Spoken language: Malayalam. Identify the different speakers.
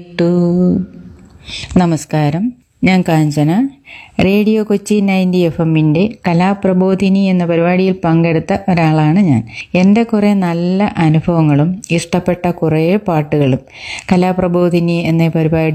Speaker 1: നമസ്കാരം, ഞാൻ കാഞ്ചന. റേഡിയോ കൊച്ചി 90 FM-ന്റെ കലാപ്രബോധിനി എന്ന പരിപാടിയിൽ പങ്കെടുത്ത ഒരാളാണ് ഞാൻ. എൻ്റെ കുറേ നല്ല അനുഭവങ്ങളും ഇഷ്ടപ്പെട്ട കുറേ പാട്ടുകളും കലാപ്രബോധിനി എന്ന പരിപാടി